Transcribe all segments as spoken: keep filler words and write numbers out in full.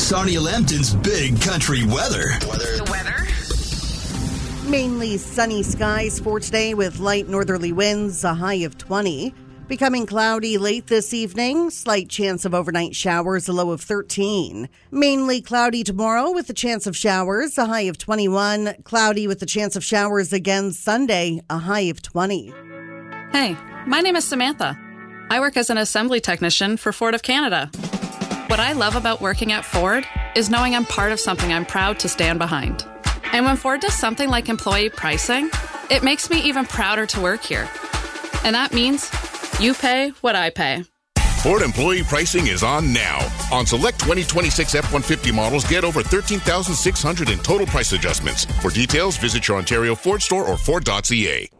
Sonia Lambton's Big Country Weather. Weather. The weather? Mainly sunny skies for today with light northerly winds, a high of twenty. Becoming cloudy late this evening, slight chance of overnight showers, a low of thirteen. Mainly cloudy tomorrow with a chance of showers, a high of twenty-one. Cloudy with a chance of showers again Sunday, a high of twenty. Hey, my name is Samantha. I work as an assembly technician for Ford of Canada. What I love about working at Ford is knowing I'm part of something I'm proud to stand behind. And when Ford does something like employee pricing, it makes me even prouder to work here. And that means you pay what I pay. Ford employee pricing is on now. On select twenty twenty-six F one fifty models, get over thirteen thousand six hundred dollars in total price adjustments. For details, visit your Ontario Ford store or Ford dot C A.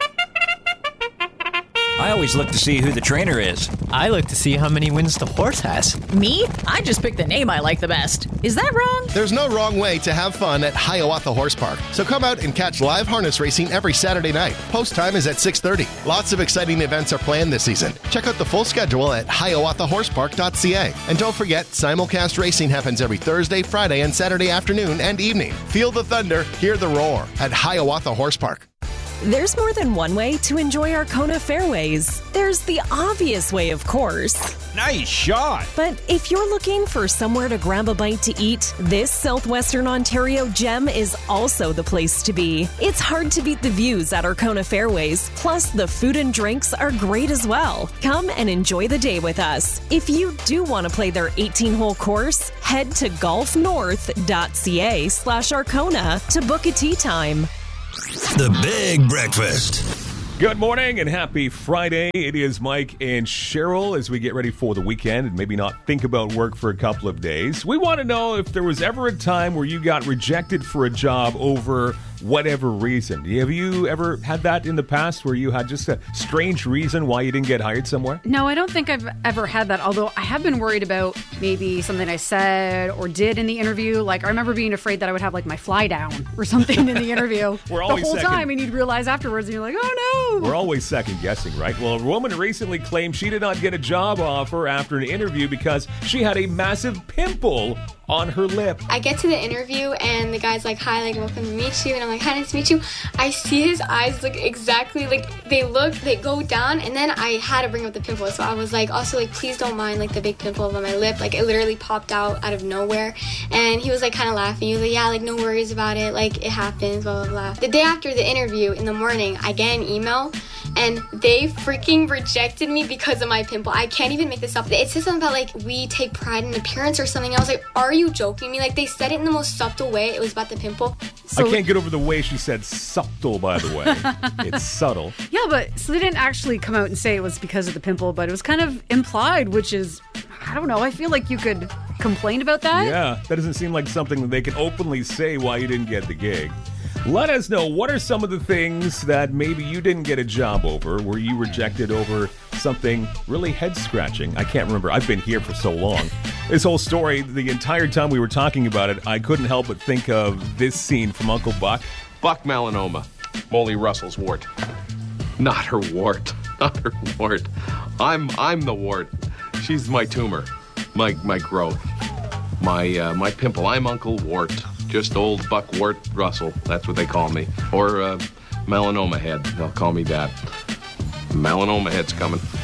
I always look to see who the trainer is. I look to see how many wins the horse has. Me? I just pick the name I like the best. Is that wrong? There's no wrong way to have fun at Hiawatha Horse Park. So come out and catch live harness racing every Saturday night. Post time is at six thirty. Lots of exciting events are planned this season. Check out the full schedule at hiawatha horse park dot c a. And don't forget, simulcast racing happens every Thursday, Friday, and Saturday afternoon and evening. Feel the thunder, hear the roar at Hiawatha Horse Park. There's more than one way to enjoy Arkona Fairways. There's the obvious way, of course. Nice shot. But if you're looking for somewhere to grab a bite to eat, this Southwestern Ontario gem is also the place to be. It's hard to beat the views at Arkona Fairways. Plus, the food and drinks are great as well. Come and enjoy the day with us. If you do want to play their eighteen-hole course, head to golf north dot c a slash Arkona to book a tee time. The Big Breakfast. Good morning and happy Friday. It is Mike and Cheryl as we get ready for the weekend and maybe not think about work for a couple of days. We want to know if there was ever a time where you got rejected for a job over whatever reason. Have you ever had that in the past where you had just a strange reason why you didn't get hired somewhere? No, I don't think I've ever had that, although I have been worried about maybe something I said or did in the interview. Like, I remember being afraid that I would have, like, my fly down or something in the interview We're the always whole second- time, and you'd realize afterwards, and you're like, oh, no. We're always second guessing, right? Well, a woman recently claimed she did not get a job offer after an interview because she had a massive pimple on her lip. I get to the interview and the guy's like, hi, like, welcome to meet you. And I'm like, hi, nice to meet you. I see his eyes look exactly like they look, they go down. And then I had to bring up the pimple. So I was like, also, like, please don't mind, like, the big pimple on my lip. Like, it literally popped out out of nowhere. And he was, like, kind of laughing. He was like, yeah, like, no worries about it. Like, it happens, blah, blah, blah. The day after the interview in the morning, I get an email. And they freaking rejected me because of my pimple. I can't even make this up. It says something about, like, we take pride in appearance or something. I was like, are you joking me? Like, they said it in the most subtle way. It was about the pimple. So, I can't get over the way she said subtle, by the way. It's subtle. Yeah, but so they didn't actually come out and say it was because of the pimple, but it was kind of implied, which is, I don't know. I feel like you could complain about that. Yeah, that doesn't seem like something that they can openly say why you didn't get the gig. Let us know, what are some of the things that maybe you didn't get a job over? Were you rejected over something really head-scratching? I can't remember. I've been here for so long. This whole story, the entire time we were talking about it, I couldn't help but think of this scene from Uncle Buck. Buck melanoma. Molly Russell's wart. Not her wart. Not her wart. I'm I'm the wart. She's my tumor. My my growth. My uh, my pimple. I'm Uncle Wart. Just old Buck Wart Russell. That's what they call me. Or uh, melanoma head. They'll call me that. Melanoma head's coming.